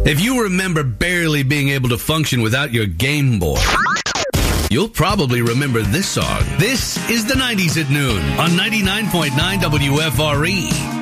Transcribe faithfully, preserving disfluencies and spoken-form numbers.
If you remember barely being able to function without your Game Boy, you'll probably remember this song. This is the nineties at noon on ninety-nine point nine W F R E.